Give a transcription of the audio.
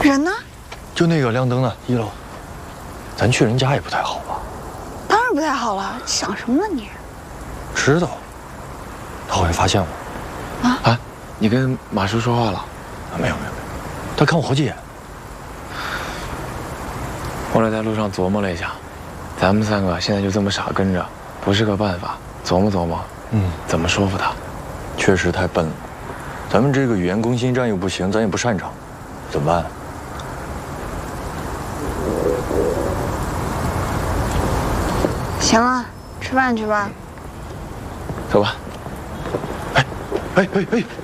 人呢？ 就那个亮灯的1楼，咱去人家也不太好吧？ 当然不太好了，想什么呢你？ 知道，他好像发现我。 啊，你跟马叔说话了？ 没有，他看我好几眼。 我俩在路上琢磨了一下，咱们3个现在就这么傻跟着，不是个办法。琢磨，怎么说服他？ 确实太笨了，咱们这个语言攻心战又不行，咱也不擅长，怎么办？ 行了，吃饭去吧。 走吧。 哎。